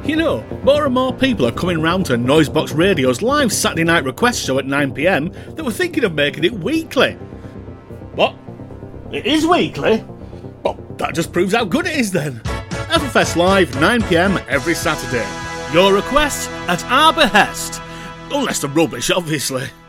You know, more and more people are coming round to Noisebox Radio's live Saturday night request show at 9pm that were thinking of making it weekly. What? It is weekly? Well, that just proves how good it is then. Everfest Live, 9pm every Saturday. Your request at our behest. Unless they're rubbish, obviously.